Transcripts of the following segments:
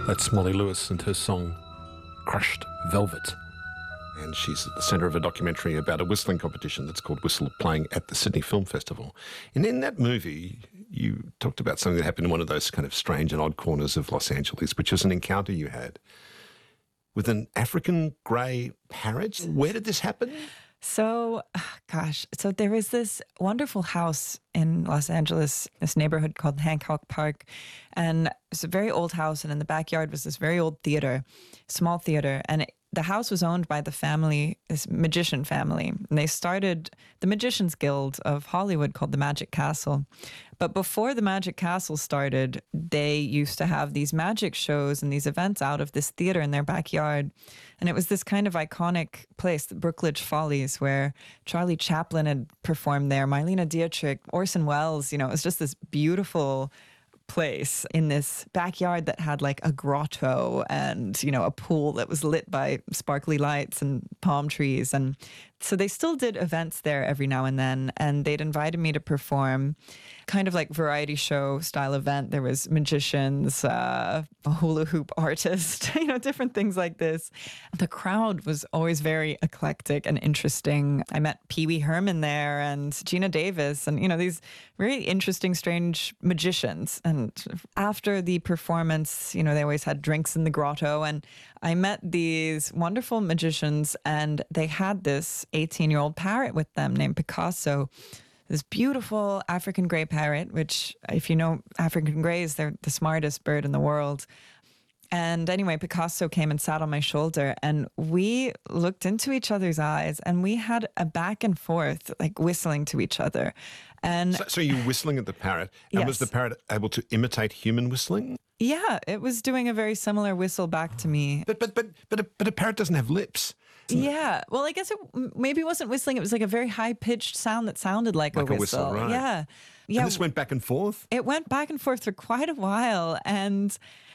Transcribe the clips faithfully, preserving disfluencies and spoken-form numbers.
That's Molly Lewis and her song Crushed Velvet. And she's at the centre of a documentary about a whistling competition that's called Whistle, playing at the Sydney Film Festival. And in that movie, you talked about something that happened in one of those kind of strange and odd corners of Los Angeles, which was an encounter you had with an African grey parrot. Where did this happen? So, gosh, so there was this wonderful house in Los Angeles, this neighborhood called Hancock Park. And it's a very old house. And in the backyard was this very old theater, small theater. And it, the house was owned by the family, this magician family. And they started the Magicians Guild of Hollywood called the Magic Castle. But before the Magic Castle started, they used to have these magic shows and these events out of this theater in their backyard. And it was this kind of iconic place, the Brookledge Follies, where Charlie Chaplin had performed there, Marlene Dietrich, Orson Welles. You know, it was just this beautiful place in this backyard that had like a grotto and, you know, a pool that was lit by sparkly lights and palm trees. And so they still did events there every now and then. And they'd invited me to perform kind of like variety show style event. There was magicians, uh, a hula hoop artist, you know, different things like this. The crowd was always very eclectic and interesting. I met Pee Wee Herman there and Gina Davis and, you know, these very interesting, strange magicians. And after the performance, you know, they always had drinks in the grotto. And I met these wonderful magicians and they had this eighteen-year-old parrot with them named Picasso. This beautiful African gray parrot, which, if you know African grays, they're the smartest bird in the world. And anyway, Picasso came and sat on my shoulder and we looked into each other's eyes and we had a back and forth, like whistling to each other. And So, so you were whistling at the parrot, and Yes. was the parrot able to imitate human whistling? yeah, it was doing a very similar whistle back to me. But but but but a, but a parrot doesn't have lips. Yeah. Well, I guess it m- maybe wasn't whistling. It was like a very high pitched sound that sounded like, Like a a whistle. whistle, right. Yeah. Yeah. And this went back and forth? It went back and forth for quite a while. And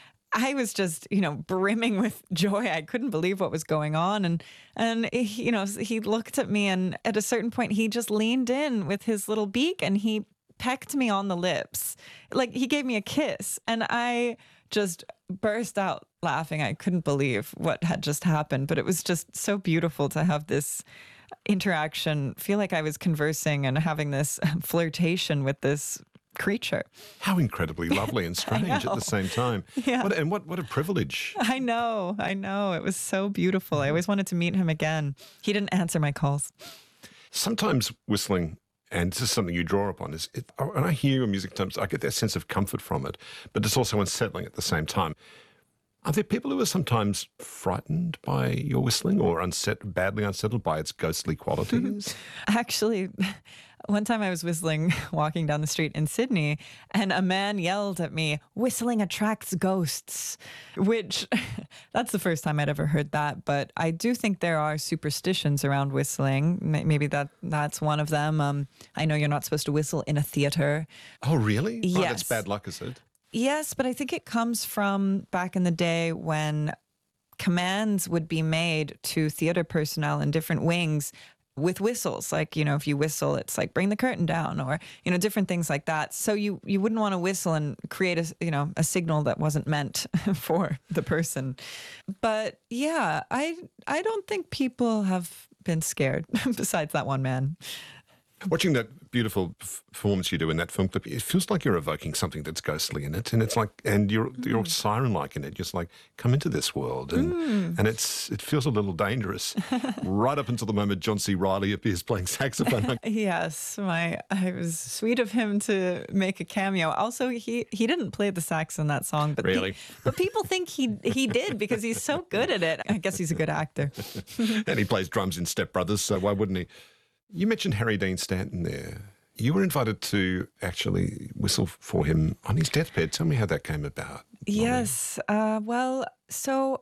I was just, you know, brimming with joy. I couldn't believe what was going on. And, and he, you know, he looked at me and at a certain point, he just leaned in with his little beak and he pecked me on the lips. Like he gave me a kiss. And I just burst out laughing. I couldn't believe what had just happened. But it was just so beautiful to have this interaction, feel like I was conversing and having this flirtation with this creature. How incredibly lovely and strange at know. the same time. Yeah. What, and what, what a privilege. I know, I know. It was so beautiful. I always wanted to meet him again. He didn't answer my calls. Sometimes whistling, and this is something you draw upon, is it, when I hear your music terms, I get that sense of comfort from it, but it's also unsettling at the same time. Are there people who are sometimes frightened by your whistling or unset, badly unsettled by its ghostly qualities? Actually, one time I was whistling, walking down the street in Sydney, and a man yelled at me, "Whistling attracts ghosts," which that's the first time I'd ever heard that. But I do think there are superstitions around whistling. May- Maybe that that's one of them. Um, I know you're not supposed to whistle in a theater. Oh, really? Oh, that's Yes. bad luck, is it? Yes, but I think it comes from back in the day when commands would be made to theater personnel in different wings with whistles. Like, you know, if you whistle, it's like bring the curtain down or, you know, different things like that. So you, you wouldn't want to whistle and create a, you know, a signal that wasn't meant for the person. But yeah, I, I don't think people have been scared besides that one man. Watching that beautiful f- performance you do in that film clip, it feels like you're evoking something that's ghostly in it, and it's like, and you're you're Mm. siren-like in it, just like come into this world, and Mm. and it's it feels a little dangerous, right up until the moment John C. Reilly appears playing saxophone. Yes, my it was sweet of him to make a cameo. Also, he he didn't play the sax in that song, but pe- Really? but people think he he did because he's so good at it. I guess he's a good actor. And he plays drums in Step Brothers, so why wouldn't he? You mentioned Harry Dean Stanton there. You were invited to actually whistle for him on his deathbed. Tell me how that came about. Yes. Uh, well, so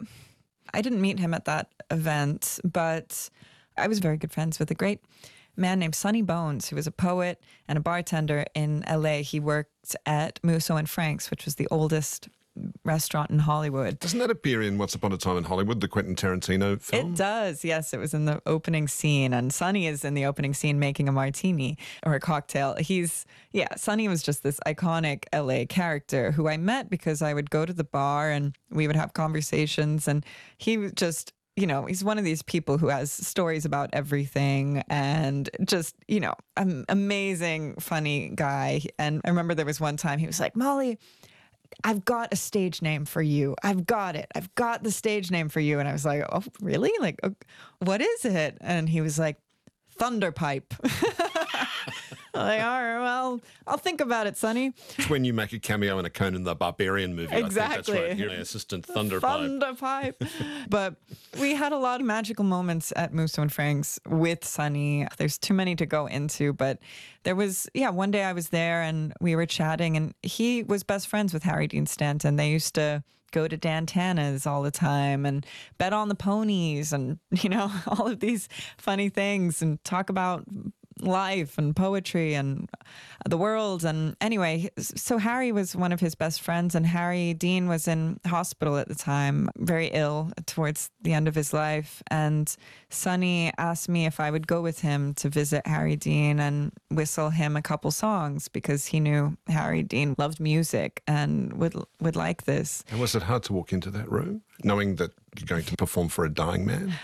I didn't meet him at that event, but I was very good friends with a great man named Sonny Bones, who was a poet and a bartender in L A. He worked at Musso and Frank's, which was the oldest restaurant in Hollywood. Doesn't that appear in Once Upon a Time in Hollywood, the Quentin Tarantino film? It does, yes. It was in the opening scene, and Sonny is in the opening scene making a martini or a cocktail. He's, yeah, Sonny was just this iconic L A character who I met because I would go to the bar and we would have conversations, and he was just, you know, he's one of these people who has stories about everything and just, you know, an amazing, funny guy. And I remember there was one time he was like, Molly, I've got a stage name for you. I've got it. I've got the stage name for you. And I was like, oh, really? Like, what is it? And he was like, Thunderpipe. Like, all right, well, I'll think about it, Sonny. It's when you make a cameo in a Conan the Barbarian movie. Exactly. I think that's right. You're an assistant Thunderpipe. Thunderpipe. But we had a lot of magical moments at Musso and Frank's with Sonny. There's too many to go into, but there was, yeah, one day I was there and we were chatting, and he was best friends with Harry Dean Stanton. They used to go to Dan Tana's all the time and bet on the ponies and, you know, all of these funny things and talk about life and poetry and the world. And anyway, so Harry was one of his best friends, and Harry Dean was in hospital at the time, very ill towards the end of his life. And Sonny asked me if I would go with him to visit Harry Dean and whistle him a couple songs because he knew Harry Dean loved music and would would like this. And was it hard to walk into that room knowing that you're going to perform for a dying man?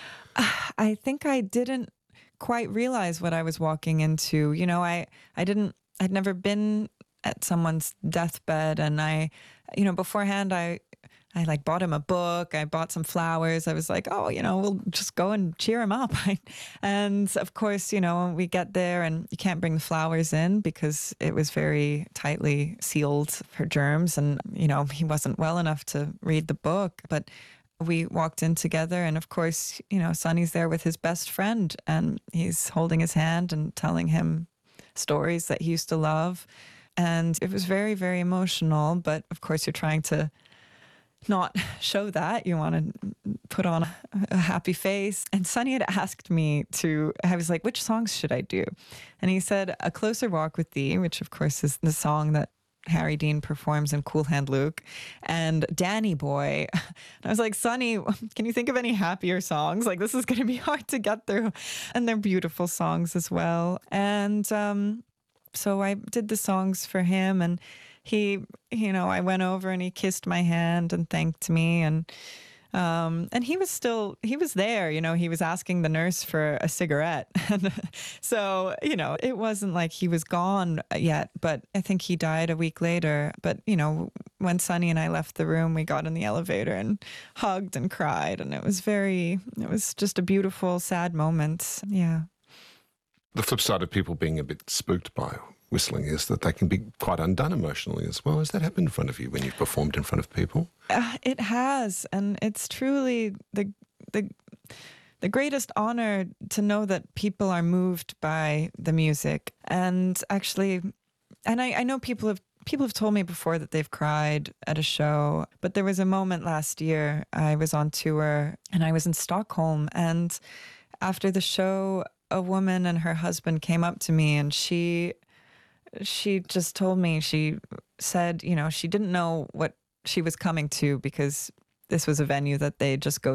I think I didn't quite realize what I was walking into. You know, I, I didn't, I'd never been at someone's deathbed. And I, you know, beforehand, I, I like bought him a book. I bought some flowers. I was like, oh, you know, we'll just go and cheer him up. And of course, you know, we get there and you can't bring the flowers in because it was very tightly sealed for germs. And, you know, he wasn't well enough to read the book. But we walked in together, and of course, you know, Sonny's there with his best friend, and he's holding his hand and telling him stories that he used to love. And it was very, very emotional. But of course, you're trying to not show that. You want to put on a, a happy face. And Sonny had asked me to, I was like, which songs should I do? And he said, A Closer Walk with Thee, which of course is the song that Harry Dean performs in Cool Hand Luke, and Danny Boy. And I was like, Sonny, can you think of any happier songs? Like, this is going to be hard to get through. And they're beautiful songs as well. And um, so I did the songs for him, and he, you know, I went over and he kissed my hand and thanked me. And Um, and he was still, he was there, you know, he was asking the nurse for a cigarette. And so, you know, it wasn't like he was gone yet, but I think he died a week later. But, you know, when Sonny and I left the room, we got in the elevator and hugged and cried. And it was very, it was just a beautiful, sad moment. Yeah. The flip side of people being a bit spooked by whistling is that they can be quite undone emotionally as well. Has that happened in front of you when you've performed in front of people? Uh, it has, and it's truly the the the greatest honor to know that people are moved by the music. And actually, and I, I know people have people have told me before that they've cried at a show, but there was a moment last year I was on tour and I was in Stockholm, and after the show, a woman and her husband came up to me, and she she just told me, she said, you know, she didn't know what she was coming to because this was a venue that they just go